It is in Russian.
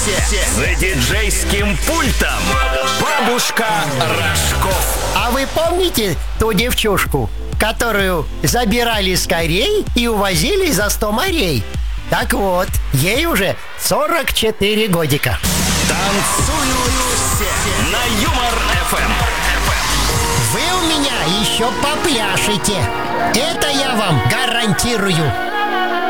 все за диджейским пультом бабушка Рожков. А вы помните ту девчушку, которую забирали с корей и увозили за 100 морей? Так вот, ей уже 44 годика. Танцуют все на Юмор ФМ. Вы у меня еще попляшете. Это я вам гарантирую.